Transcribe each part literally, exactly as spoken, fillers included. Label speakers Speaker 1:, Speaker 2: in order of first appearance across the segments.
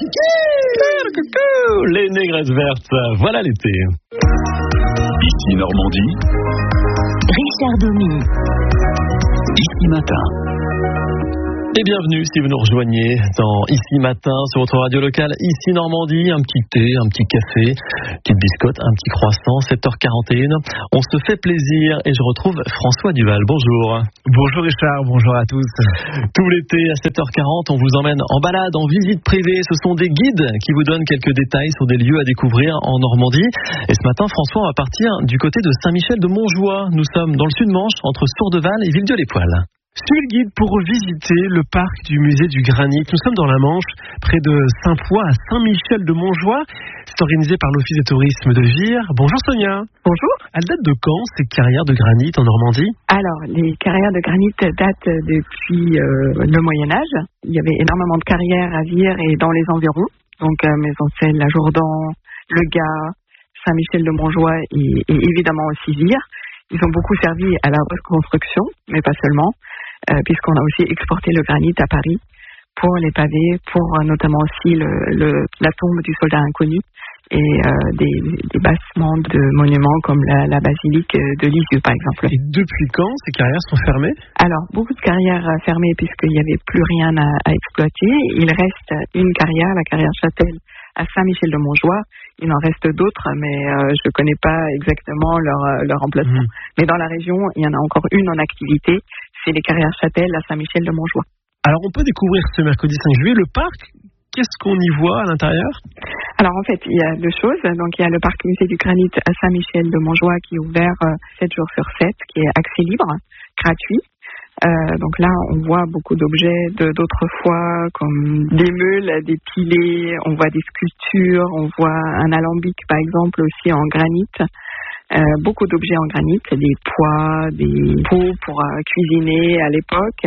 Speaker 1: Coucou, les négresses vertes, voilà l'été.
Speaker 2: Ici Normandie.
Speaker 3: Richard Domy.
Speaker 2: Ici Matin.
Speaker 1: Et bienvenue si vous nous rejoignez dans Ici Matin sur votre radio locale Ici Normandie. Un petit thé, un petit café, une petite biscotte, un petit croissant, sept heures quarante et une. On se fait plaisir et je retrouve François Duval. Bonjour.
Speaker 4: Bonjour Richard, bonjour à tous.
Speaker 1: Tout l'été à sept heures quarante, on vous emmène en balade, en visite privée. Ce sont des guides qui vous donnent quelques détails sur des lieux à découvrir en Normandie. Et ce matin, François, on va partir du côté de Saint-Michel-de-Montjoie. Nous sommes dans le sud-Manche, entre Sourdeval et Villedieu-les-Poêles.
Speaker 4: Suis le guide pour visiter le parc du musée du Granit. Nous sommes dans la Manche, près de Saint-Poix, à Saint-Michel-de-Montjoie. C'est organisé par l'Office de tourisme de Vire. Bonjour Sonia.
Speaker 5: Bonjour.
Speaker 4: Elle date de quand ces carrières de granit en Normandie?
Speaker 5: Alors, les carrières de granit datent depuis euh, le Moyen-Âge. Il y avait énormément de carrières à Vire et dans les environs. Donc, euh, Maison-Selle, La Jourdan, Le Gard, Saint-Michel-de-Montjoie et, et évidemment aussi Vire. Ils ont beaucoup servi à la reconstruction, mais pas seulement. Euh, puisqu'on a aussi exporté le granit à Paris pour les pavés, pour euh, notamment aussi le, le, la tombe du soldat inconnu et euh, des, des bassements de monuments comme la, la basilique de Lisieux par exemple.
Speaker 4: Et depuis quand ces carrières sont fermées?
Speaker 5: Alors, beaucoup de carrières fermées puisqu'il n'y avait plus rien à, à exploiter. Il reste une carrière, la carrière Châtel à Saint-Michel-de-Montjoie. Il en reste d'autres, mais euh, je ne connais pas exactement leur, leur emplacement. Mmh. Mais dans la région, il y en a encore une en activité. C'est les carrières Châtel à Saint-Michel-de-Montjoie.
Speaker 4: Alors, on peut découvrir ce mercredi cinq juillet le parc. Qu'est-ce qu'on y voit à l'intérieur?
Speaker 5: Alors, en fait, il y a deux choses. Donc, il y a le parc musée du Granit à Saint-Michel-de-Montjoie qui est ouvert euh, sept jours sur sept, qui est accès libre, gratuit. Euh, donc là, on voit beaucoup d'objets de, d'autrefois, comme des meules, des pilets, on voit des sculptures, on voit un alambic, par exemple, aussi en granit. Euh, beaucoup d'objets en granit, des pots, des pots pour euh, cuisiner à l'époque.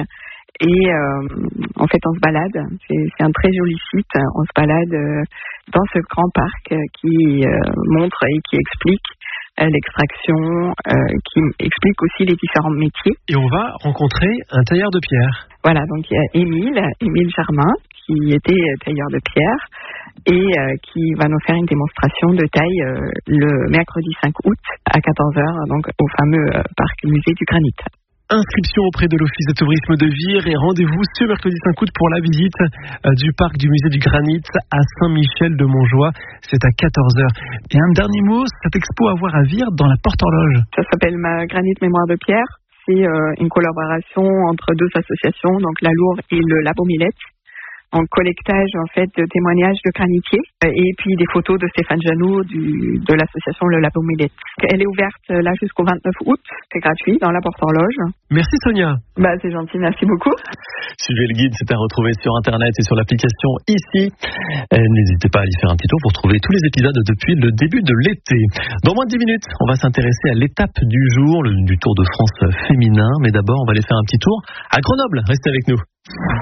Speaker 5: Et euh, en fait, on se balade. C'est, c'est un très joli site. On se balade euh, dans ce grand parc euh, qui euh, montre et qui explique euh, l'extraction, euh, qui explique aussi les différents métiers.
Speaker 4: Et on va rencontrer un tailleur de pierre.
Speaker 5: Voilà, donc il y a Émile, Émile Germain, qui était tailleur de pierre et euh, qui va nous faire une démonstration de taille euh, le mercredi cinq août à quatorze heures, donc au fameux euh, parc musée du Granit.
Speaker 4: Inscription auprès de l'Office de tourisme de Vire et rendez-vous ce mercredi cinq août pour la visite euh, du parc du musée du Granit à Saint-Michel-de-Montjoie. C'est à quatorze heures. Et un dernier mot, cette expo à voir à Vire dans la Porte-Horloge.
Speaker 5: Ça s'appelle ma Granit Mémoire de Pierre. C'est euh, une collaboration entre deux associations, donc la Louvre et le Labo Millette. En collectage en fait de témoignages de granitiers et puis des photos de Stéphane Janoux du, de l'association Le Labo Millette. Elle est ouverte là jusqu'au vingt-neuf août, c'est gratuit dans la Porte-Horloge.
Speaker 4: Merci Sonia.
Speaker 5: Bah c'est gentil, merci beaucoup.
Speaker 1: Suivez le guide, c'est à retrouver sur internet et sur l'application ici. Et n'hésitez pas à y faire un petit tour pour trouver tous les épisodes depuis le début de l'été. Dans moins de dix minutes, on va s'intéresser à l'étape du jour, le, du Tour de France féminin. Mais d'abord, on va aller faire un petit tour à Grenoble. Restez avec nous.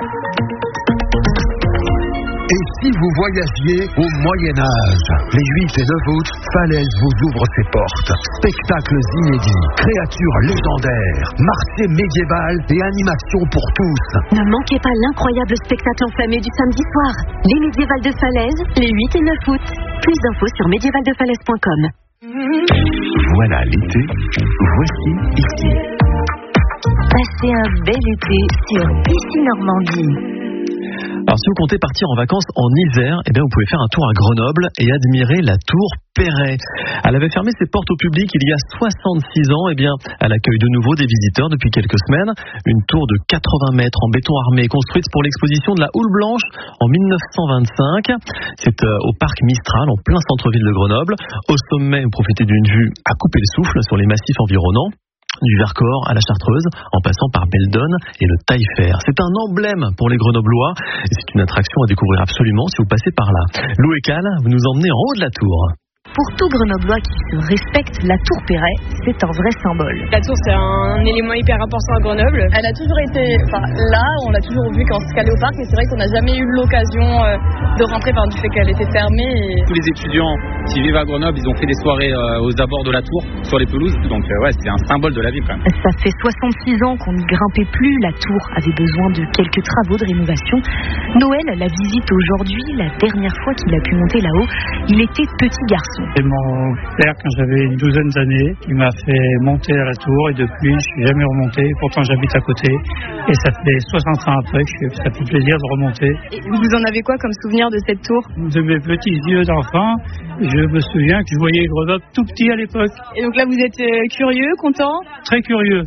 Speaker 6: Et si vous voyagez au Moyen-Âge, les huit et neuf août, Falaise vous ouvre ses portes. Spectacles inédits, créatures légendaires, marché médiéval et animations pour tous.
Speaker 3: Ne manquez pas l'incroyable spectacle enflammé du samedi soir. Les médiévals de Falaise, les huit et neuf août. Plus d'infos sur médiéval de falaise point com.
Speaker 2: Voilà l'été, voici ici.
Speaker 3: Passez un bel été sur Ici Normandie.
Speaker 1: Alors si vous comptez partir en vacances en hiver, eh bien vous pouvez faire un tour à Grenoble et admirer la tour Perret. Elle avait fermé ses portes au public il y a soixante-six ans. Eh bien, elle accueille de nouveau des visiteurs depuis quelques semaines. Une tour de quatre-vingts mètres en béton armé construite pour l'exposition de la Houle Blanche en mille neuf cent vingt-cinq. C'est au parc Mistral en plein centre-ville de Grenoble. Au sommet, vous profitez d'une vue à couper le souffle sur les massifs environnants. Du Vercors à la Chartreuse, en passant par Beldonne et le Taillefer. C'est un emblème pour les Grenoblois et c'est une attraction à découvrir absolument si vous passez par là. Lou et Cal, vous nous emmenez en haut de la tour.
Speaker 7: pour tout Grenoblois qui se respecte, la Tour Perret, c'est un vrai symbole.
Speaker 8: La tour, c'est un élément hyper important à Grenoble. Elle a toujours été, enfin là, on l'a toujours vu quand on se calait au parc, mais c'est vrai qu'on n'a jamais eu l'occasion euh, de rentrer par du fait qu'elle était fermée. Et...
Speaker 9: Tous les étudiants qui vivent à Grenoble, ils ont fait des soirées euh, aux abords de la tour, sur les pelouses, donc euh, ouais, c'est un symbole de la ville quand même.
Speaker 7: Ça fait soixante-six ans qu'on n'y grimpait plus, la tour avait besoin de quelques travaux de rénovation. Noël la visite aujourd'hui, la dernière fois qu'il a pu monter là-haut, il était petit garçon.
Speaker 10: C'est mon père, quand j'avais une douzaine d'années, qui m'a fait monter à la tour et depuis, je suis jamais remonté. Pourtant, j'habite à côté et ça fait soixante ans après que ça fait plaisir de remonter.
Speaker 8: Et vous en avez quoi comme souvenir de cette tour?
Speaker 10: De mes petits yeux d'enfant, je me souviens que je voyais Grenoble tout petit à l'époque.
Speaker 8: Et donc là, vous êtes euh, curieux, content?
Speaker 10: Très curieux.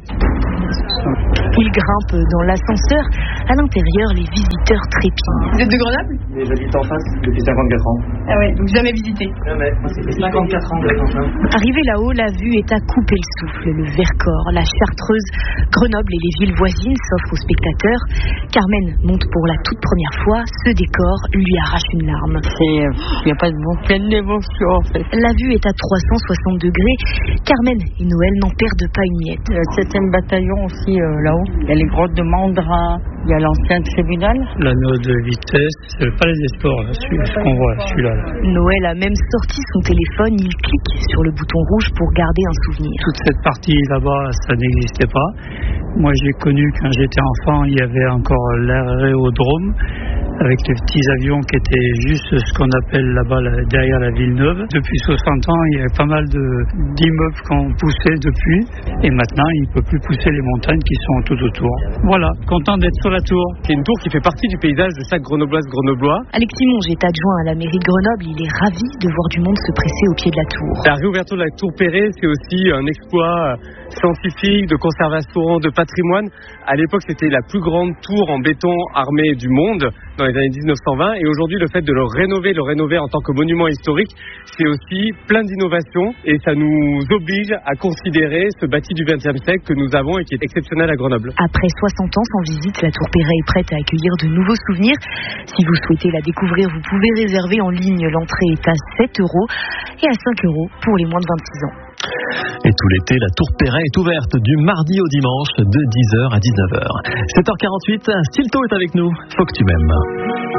Speaker 7: Il grimpe dans l'ascenseur. À l'intérieur, les visiteurs trépignent.
Speaker 8: Vous êtes de Grenoble?
Speaker 11: Et j'habite en face depuis cinquante-quatre ans.
Speaker 8: Ah ouais, donc jamais visité?
Speaker 11: Jamais. Ça fait cinquante-quatre ans que j'attends ça.
Speaker 7: Arrivé là-haut, la vue est à couper le souffle. Le Vercors, la Chartreuse, Grenoble et les villes voisines s'offrent aux spectateurs. Carmen monte pour la toute première fois. Ce décor lui arrache une larme.
Speaker 12: Il n'y a pas de mots. Pleine d'émotion en fait.
Speaker 7: La vue est à trois cent soixante degrés. Carmen et Noël n'en perdent pas une miette.
Speaker 12: Le septième bataillon aussi euh, là-haut. Il y a les grottes de Mandra. Il y a l'ancien tribunal.
Speaker 10: L'anneau de vitesse, c'est le palais des sports, là, celui, ce qu'on voit, celui-là. Là.
Speaker 7: Noël a même sorti son téléphone, il clique sur le bouton rouge pour garder un souvenir.
Speaker 10: Toute cette partie là-bas, ça n'existait pas. Moi, j'ai connu quand j'étais enfant, il y avait encore l'aérodrome avec les petits avions qui étaient juste ce qu'on appelle là-bas là, derrière la Villeneuve. Depuis soixante ans, il y avait pas mal de, d'immeubles qu'on poussait depuis et maintenant, il ne peut plus pousser les montagnes qui sont tout autour. Voilà, content d'être sur la tour.
Speaker 1: C'est une tour qui fait partie du paysage de chaque Grenobloise Grenoblois.
Speaker 7: Alexis Monge est adjoint à la mairie de Grenoble. Il est ravi de voir du monde se presser au pied de la tour.
Speaker 1: La réouverture de la tour Perret, c'est aussi un exploit scientifique, de conservation, de patrimoine. À l'époque, c'était la plus grande tour en béton armé du monde dans les années dix-neuf cent vingt. Et aujourd'hui, le fait de le rénover, le rénover en tant que monument historique, c'est aussi plein d'innovations. Et ça nous oblige à considérer ce bâti du vingtième siècle que nous avons et qui est exceptionnel à Grenoble.
Speaker 7: Après soixante ans sans visite, la tour Perret est prête à accueillir de nouveaux souvenirs. Si vous souhaitez la découvrir, vous pouvez réserver en ligne. L'entrée est à sept euros et à cinq euros pour les moins de vingt-six ans.
Speaker 1: Et tout l'été, la tour Perret est ouverte du mardi au dimanche de dix heures à dix-neuf heures. sept heures quarante-huit, Stilto est avec nous. Faut que tu m'aimes.